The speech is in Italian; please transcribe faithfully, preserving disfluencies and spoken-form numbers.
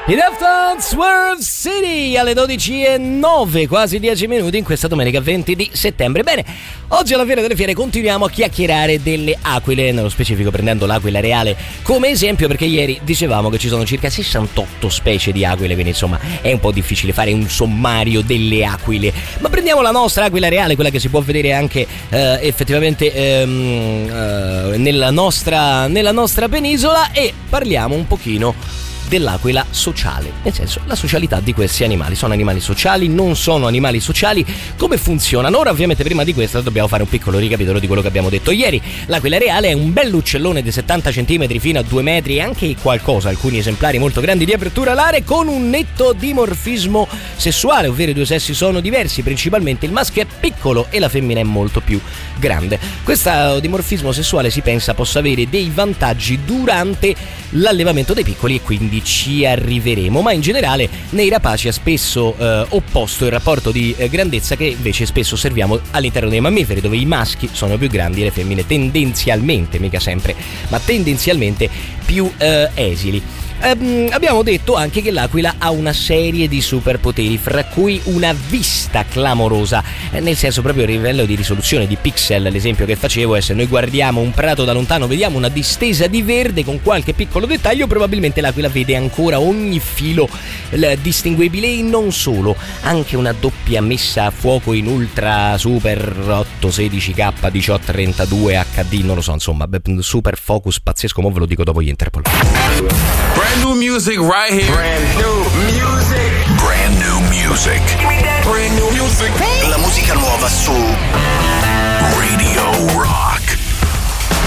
I Deftones World City alle dodici e nove, quasi dieci minuti in questa domenica venti di settembre. Bene, oggi alla Fiera delle Fiere continuiamo a chiacchierare delle aquile, nello specifico prendendo l'aquila reale come esempio, perché ieri dicevamo che ci sono circa sessantotto specie di aquile, quindi insomma è un po' difficile fare un sommario delle aquile. Ma prendiamo la nostra aquila reale, quella che si può vedere anche eh, effettivamente ehm, eh, nella nostra, nella nostra penisola, e parliamo un pochino dell'aquila sociale, nel senso la socialità di questi animali. Sono animali sociali, non sono animali sociali, come funzionano? Ora ovviamente prima di questo dobbiamo fare un piccolo ricapitolo di quello che abbiamo detto ieri. L'aquila reale è un bell'uccellone di settanta centimetri fino a due metri e anche qualcosa, alcuni esemplari molto grandi di apertura alare, con un netto dimorfismo sessuale, ovvero i due sessi sono diversi, principalmente il maschio è piccolo e la femmina è molto più grande. Questo dimorfismo sessuale si pensa possa avere dei vantaggi durante l'allevamento dei piccoli, e quindi ci arriveremo, ma in generale nei rapaci è spesso eh, opposto il rapporto di eh, grandezza che invece spesso osserviamo all'interno dei mammiferi, dove i maschi sono più grandi e le femmine tendenzialmente, mica sempre, ma tendenzialmente più eh, esili. Um, abbiamo detto anche che l'aquila ha una serie di superpoteri, fra cui una vista clamorosa, eh, nel senso proprio a livello di risoluzione di pixel. L'esempio che facevo è: se noi guardiamo un prato da lontano, vediamo una distesa di verde con qualche piccolo dettaglio, probabilmente l'aquila vede ancora ogni filo l- distinguibile, e non solo, anche una doppia messa a fuoco in ultra super otto sedici K diciotto trentadue H D, non lo so, insomma, super focus pazzesco, ma ve lo dico dopo gli Interpol. Brand new music right here. Brand new music. Brand new music. Brand new music. La musica nuova su Radio Rock.